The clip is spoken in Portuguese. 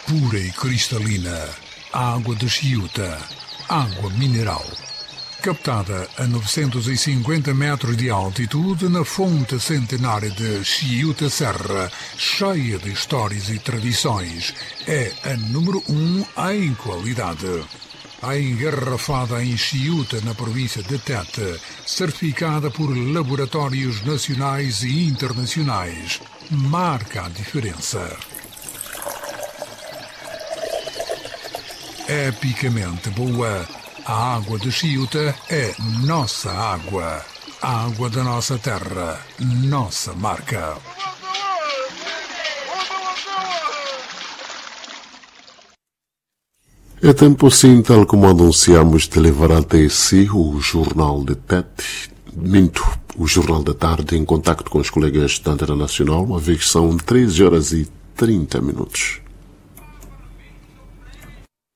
pura e cristalina, água de Chiuta, água mineral. Captada a 950 metros de altitude na fonte centenária de Chiuta Serra, cheia de histórias e tradições, é a número 1 em qualidade. A engarrafada em Chiuta, na província de Tete, certificada por laboratórios nacionais e internacionais, marca a diferença. Epicamente boa, a água de Chiuta é nossa água. A água da nossa terra, nossa marca. É tempo assim, tal como anunciamos, de levar até si o Jornal de Tete, o Jornal da Tarde, em contacto com os colegas da Antena Nacional, uma vez que são 13 horas e 30 minutos.